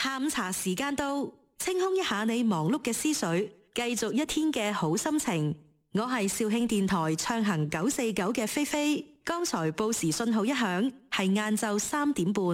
下午茶時間到，清空一下你忙碌嘅思緒，繼續一天嘅好心情。我係肇慶電台暢行949嘅菲菲。剛才報時信號一響，係晏晝3點半。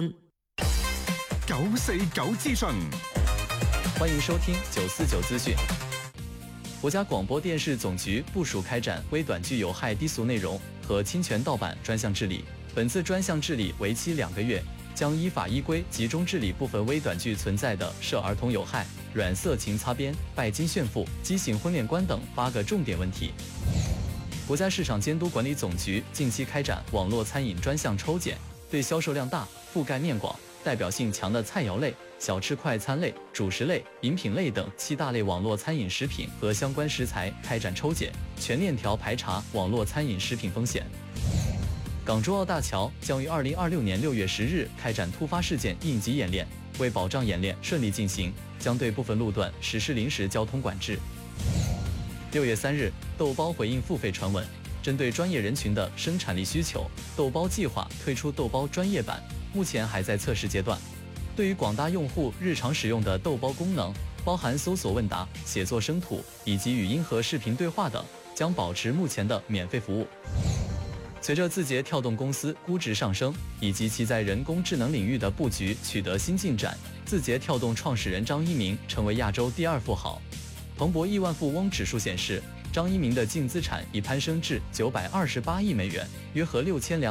949資訊， 歡迎收聽949資訊。國家廣播電視總局部署開展微短劇有害低俗內容和侵權盜版專項治理。本次專項治理為期2個月，將依法依規集中治理部分微短劇存在的涉兒童有害、軟色情擦邊、拜金炫富、畸形婚戀觀等8個重點問題。國家市場監督管理總局近期開展網絡餐飲專項抽檢，對銷售量大、覆蓋面廣、代表性強的菜肴類、小吃快餐類、主食類、飲品類等7大類網絡餐飲食品和相關食材開展抽檢，全鏈條排查網絡餐飲食品風險。港珠澳大橋將於2026年6月10日開展突發事件應急演練，為保障演練順利進行，將對部分路段實施臨時交通管制。6月3日，豆包回應付費傳聞，針對專業人群的生產力需求，豆包計劃推出豆包專業版，目前還在測試階段。對於廣大用戶日常使用的豆包功能，包含搜索問答、寫作生圖以及語音和視頻對話等，將保持目前的免費服務。隨着字節跳動公司估值上升，以及其在人工智能領域的布局取得新進展，字節跳動創始人張一鳴成為亞洲第2富豪。彭博億萬富翁指數顯示，張一鳴的淨資產已攀升至928億美元，約合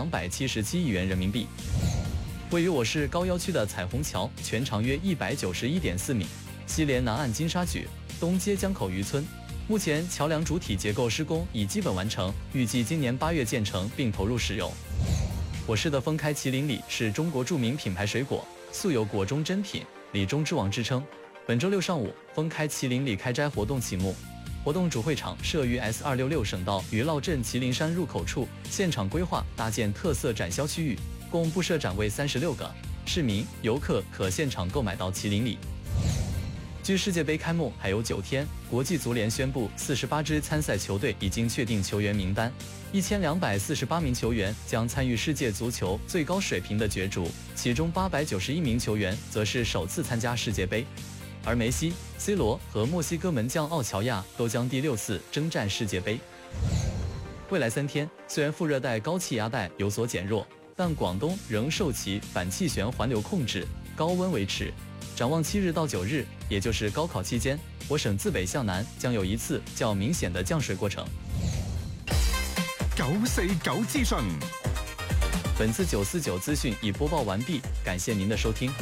6277億元人民幣。位於我市高要區的彩虹橋，全長約191.4米，西連南岸金沙咀，東接江口漁村。目前橋梁主體結構施工已基本完成，預計今年8月建成並投入使用。我市的豐開麒麟李是中國著名品牌水果，素有果中珍品、李中之王之稱。本周6上午，豐開麒麟李開齋活動啟幕，活動主會場設於 S266省道與樂鎮麒麟山入口處，現場規劃搭建特色展銷區域，共布設展位36個，市民、遊客可現場購買到麒麟李。距世界杯開幕還有9天，國際足聯宣布48支參賽球隊已經確定球員名單，1248名球員將參與世界足球最高水平的角逐，其中891名球員則是首次參加世界杯。而梅西、C 羅和墨西哥門將奧喬亞都將第6次征戰世界杯。未來3天，雖然副熱帶高氣壓帶有所減弱，但廣東仍受其反氣旋環流控制，高溫維持。展望7日到9日，也就是高考期間，我省自北向南將有一次較明顯的降水過程。 949資訊， 本次949資訊已播報完畢，感謝您的收聽。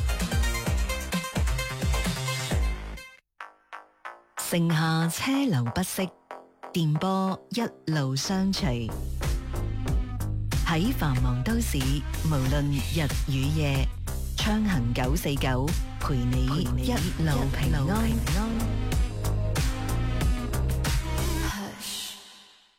盛夏車流不息，電波一路相隨。喺繁忙都市，無論日與夜，暢行949，陪你一路平安。